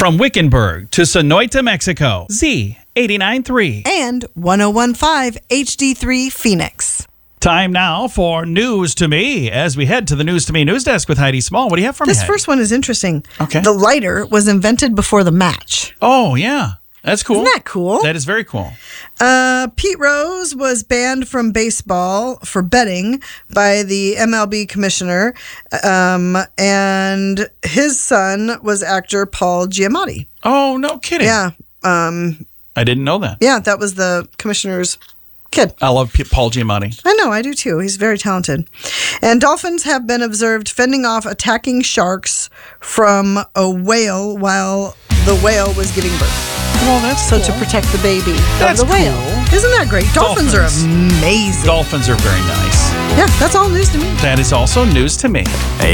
From Wickenburg to Sonoita, Mexico, Z89.3. And 101.5 HD3 Phoenix. Time now for News to Me as we head to the News to Me news desk with Heidi Small. What do you have for me, This Heidi? first one is interesting. Okay. The lighter was invented before the match. Oh, yeah. That's cool. Isn't that cool? That is very cool. Pete Rose was banned from baseball for betting by the MLB commissioner, and his son was actor Paul Giamatti. Oh, no kidding. Yeah. I didn't know that. Yeah, that was the commissioner's kid. I love Paul Giamatti. I know, I do too. He's very talented. And dolphins have been observed fending off attacking sharks from a whale while the whale was giving birth. Well, that's So cool. to protect the baby That's of the whale. cool. Isn't that great? Dolphins are amazing. Dolphins are very nice. Yeah, that's all news to me. That is also news to me.